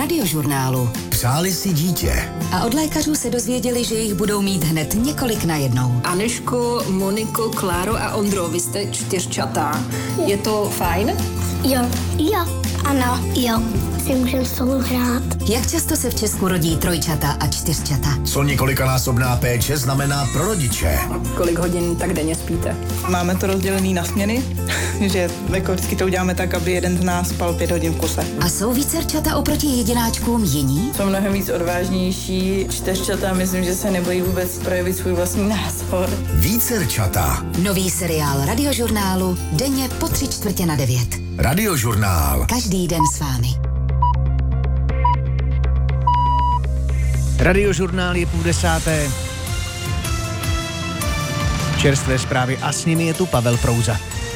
Radiožurnálu. Přáli si dítě. A od lékařů se dozvěděli, že jich budou mít hned několik najednou. Anežko, Moniko, Kláro a Ondro, vy jste čtyřčatá. Je to fajn? Jo. Ano, jo. Si můžeme spolu hrát. Jak často se v Česku rodí trojčata a čtyřčata? Co několikanásobná péče znamená pro rodiče? Kolik hodin tak denně spíte? Máme to rozdělený na směny, že jako vždycky to uděláme tak, aby jeden z nás spal 5 hodin v kuse. A jsou vícerčata oproti jedináčkům jiní? Jsou mnohem víc odvážnější. Čtyřčata, myslím, že se nebojí vůbec projevit svůj vlastní názor. Vícerčata. Nový seriál Radiožurnálu denně po 8:45. Radiožurnál. Každý den s vámi. Radiožurnál je 9:30. Čerstvé zprávy a s nimi je tu Pavel Prouza.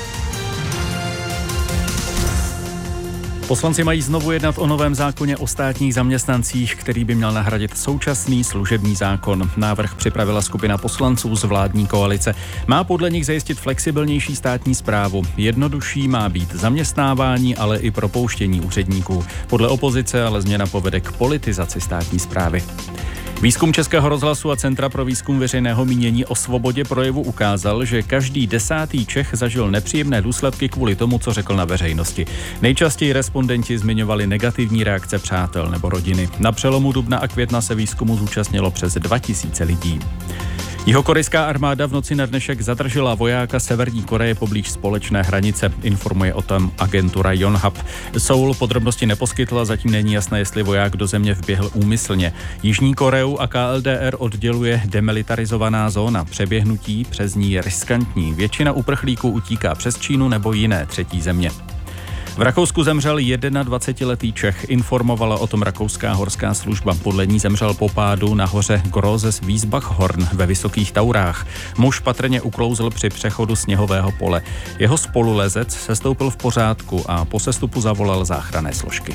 Poslanci mají znovu jednat o novém zákoně o státních zaměstnancích, který by měl nahradit současný služební zákon. Návrh připravila skupina poslanců z vládní koalice. Má podle nich zajistit flexibilnější státní správu. Jednodušší má být zaměstnávání, ale i propouštění úředníků. Podle opozice ale změna povede k politizaci státní správy. Výzkum Českého rozhlasu a Centra pro výzkum veřejného mínění o svobodě projevu ukázal, že každý 10. Čech zažil nepříjemné důsledky kvůli tomu, co řekl na veřejnosti. Nejčastěji respondenti zmiňovali negativní reakce přátel nebo rodiny. Na přelomu dubna a května se výzkumu zúčastnilo přes 2000 lidí. Jihokorejská armáda v noci na dnešek zadržela vojáka Severní Koreje poblíž společné hranice, informuje o tom agentura Yonhap. Seoul podrobnosti neposkytla, zatím není jasné, jestli voják do země vběhl úmyslně. Jižní Koreu a KLDR odděluje demilitarizovaná zóna. Přeběhnutí přes ní je riskantní. Většina uprchlíků utíká přes Čínu nebo jiné třetí země. V Rakousku zemřel 21letý Čech, informovala o tom rakouská horská služba. Podle ní zemřel po pádu na hoře Grozes Wiesbachhorn ve Vysokých Taurách. Muž patrně uklouzl při přechodu sněhového pole. Jeho spolulezec sestoupil v pořádku a po sestupu zavolal záchranné složky.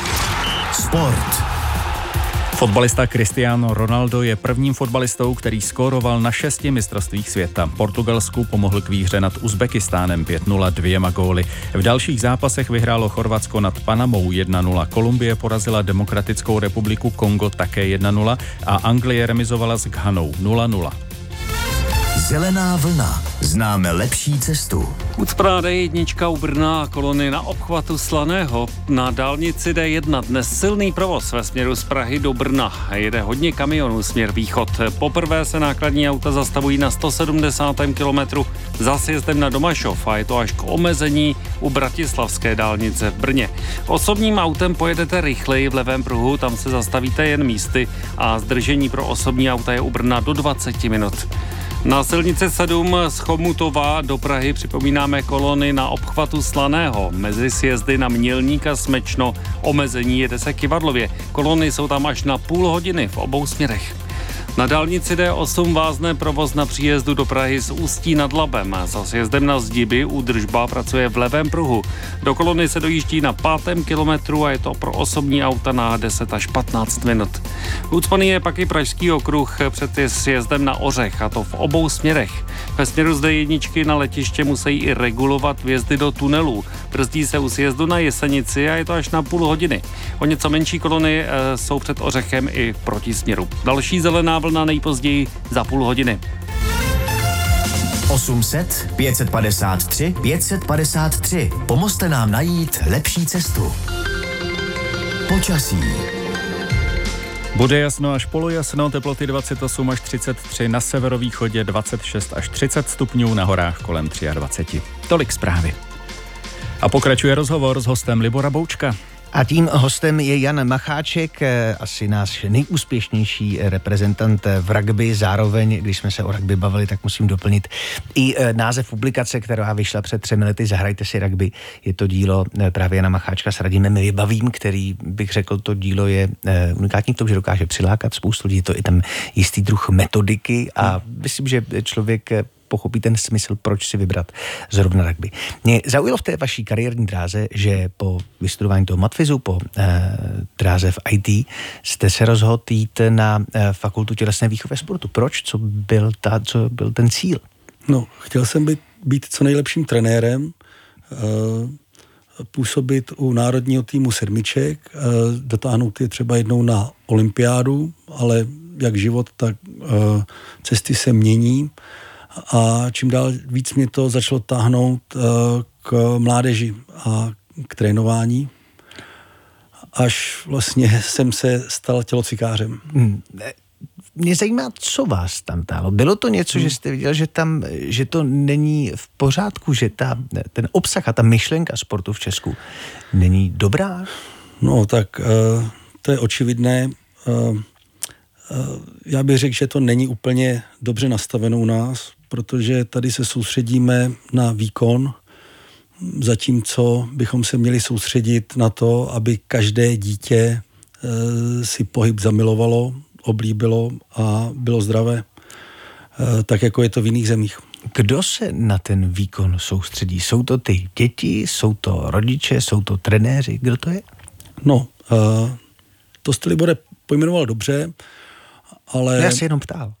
Sport. Fotbalista Cristiano Ronaldo je prvním fotbalistou, který skóroval na 6 mistrovstvích světa. Portugalsku pomohl k výhře nad Uzbekistánem 5-0 2 góly. V dalších zápasech vyhrálo Chorvatsko nad Panamou 1-0, Kolumbie porazila Demokratickou republiku Kongo také 1-0 a Anglie remizovala s Ghanou 0-0. Zelená vlna. Známe lepší cestu. Ucpráda jednička u Brna a kolony na obchvatu Slaného. Na dálnici D1 dnes silný provoz ve směru z Prahy do Brna. Jede hodně kamionů směr východ. Poprvé se nákladní auta zastavují na 170. kilometru za sjezdem na Domašov a je to až k omezení u Bratislavské dálnice v Brně. Osobním autem pojedete rychleji v levém pruhu, tam se zastavíte jen místy a zdržení pro osobní auta je u Brna do 20 minut. Na silnici 7 z Chomutova do Prahy připomínáme kolony na obchvatu Slaného. Mezi sjezdy na Mělník a Smečno omezení jede se Kyvadlově. Kolony jsou tam až na půl hodiny v obou směrech. Na dálnici D8 vázne provoz na příjezdu do Prahy z Ústí nad Labem. Za sjezdem na Zdiby údržba pracuje v levém pruhu. Do kolony se dojíždí na 5. kilometru a je to pro osobní auta na 10 až 15 minut. Ucpaný je pak i Pražský okruh před sjezdem na Ořech, a to v obou směrech. Ve směru z D1 na letiště musí i regulovat vjezdy do tunelů. Brzdí se u sjezdu na Jesenici a je to až na půl hodiny. O něco menší kolony jsou před Ořechem i v protisměru. Další zelená vlna nejpozději za půl hodiny. 800 553 553. Pomozte nám najít lepší cestu. Počasí. Bude jasno až polojasno, teploty 28 až 33, na severovýchodě 26 až 30 stupňů, na horách kolem 23. Tolik zprávy. A pokračuje rozhovor s hostem Libora Boučka. A tím hostem je Jan Macháček, asi náš nejúspěšnější reprezentant v rugby. Zároveň, když jsme se o rugby bavili, tak musím doplnit i název publikace, která vyšla před 3 lety, Zahrajte si rugby. Je to dílo právě Jana Macháčka s Radimem Vybavým, který, bych řekl, to dílo je unikátní v tom, že dokáže přilákat spoustu lidí. Je to i tam jistý druh metodiky a myslím, že člověk pochopí ten smysl, proč si vybrat zrovna rugby. Mě zaujalo v té vaší kariérní dráze, že po vystudování toho matfizu, po dráze v IT, jste se rozhodl jít na fakultu tělesné výchovy a sportu. Proč? Co byl ten cíl? No, chtěl jsem být co nejlepším trenérem působit u národního týmu sedmiček, dotáhnout je třeba jednou na olympiádu, ale jak život, tak cesty se mění a čím dál víc mě to začalo táhnout k mládeži a k trénování, až vlastně jsem se stal tělocvikářem. Mě zajímá, co vás tam táhlo. Bylo to něco, že jste viděl, že to není v pořádku, že ten obsah a ta myšlenka sportu v Česku není dobrá? No tak to je očividné. Já bych řekl, že to není úplně dobře nastaveno u nás, protože tady se soustředíme na výkon, zatímco bychom se měli soustředit na to, aby každé dítě si pohyb zamilovalo, oblíbilo a bylo zdravé, tak jako je to v jiných zemích. Kdo se na ten výkon soustředí? Jsou to ty děti, jsou to rodiče, jsou to trenéři? Kdo to je? No, to jste, Libore, pojmenoval dobře, ale... Já se jenom ptal.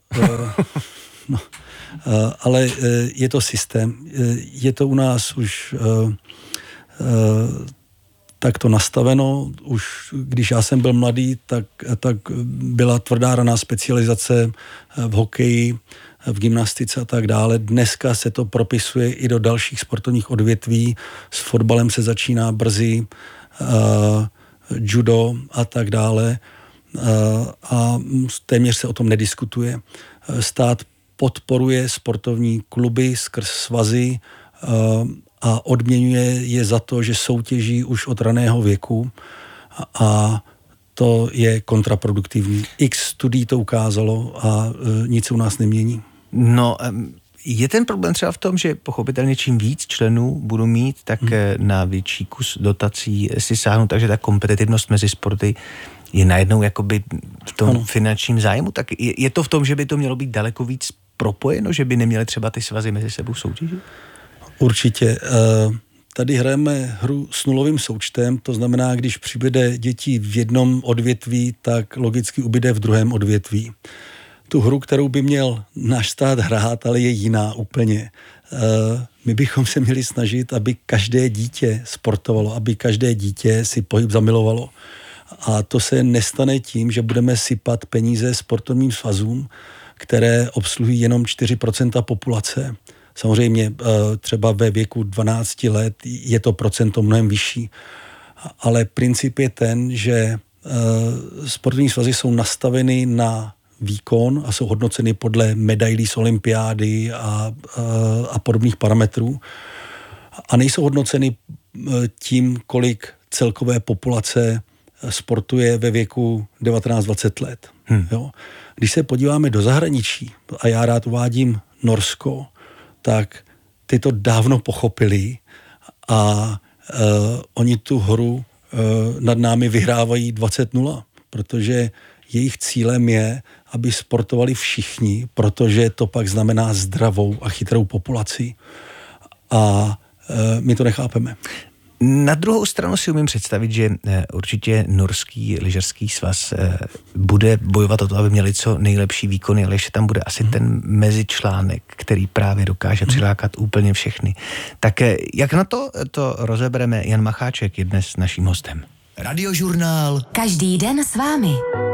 Ale je to systém. Je to u nás už takto nastaveno. Už když já jsem byl mladý, tak byla tvrdá raná specializace v hokeji, v gymnastice a tak dále. Dneska se to propisuje i do dalších sportovních odvětví. S fotbalem se začíná brzy, judo a tak dále. A téměř se o tom nediskutuje. Stát podporuje sportovní kluby skrz svazy a odměňuje je za to, že soutěží už od raného věku a to je kontraproduktivní. X studií to ukázalo a nic se u nás nemění. No, je ten problém třeba v tom, že pochopitelně čím víc členů budu mít, tak na větší kus dotací si sáhnu, takže ta kompetitivnost mezi sporty je najednou jakoby v tom finančním zájmu, tak je to v tom, že by to mělo být daleko víc propojeno, že by neměly třeba ty svazy mezi sebou soutěžit? Určitě. Tady hrajeme hru s nulovým součtem, to znamená, když přibude dětí v jednom odvětví, tak logicky ubyde v druhém odvětví. Tu hru, kterou by měl náš stát hrát, ale je jiná úplně. My bychom se měli snažit, aby každé dítě sportovalo, aby každé dítě si pohyb zamilovalo. A to se nestane tím, že budeme sypat peníze sportovním svazům, které obsluhují jenom 4% populace. Samozřejmě třeba ve věku 12 let je to procento mnohem vyšší. Ale princip je ten, že sportovní svazy jsou nastaveny na výkon a jsou hodnoceny podle medailí z olympiády a podobných parametrů. A nejsou hodnoceny tím, kolik celkové populace sportuje ve věku 19-20 let. Jo? Když se podíváme do zahraničí, a já rád uvádím Norsko, tak ty to dávno pochopili a oni tu hru nad námi vyhrávají 20-0, protože jejich cílem je, aby sportovali všichni, protože to pak znamená zdravou a chytrou populaci. A my to nechápeme. Na druhou stranu si umím představit, že určitě norský lyžařský svaz bude bojovat o to, aby měli co nejlepší výkony, ale ještě tam bude asi ten mezičlánek, který právě dokáže přilákat úplně všechny. Tak jak na to rozebereme? Jan Macháček je dnes naším hostem. Radiožurnál. Každý den s vámi.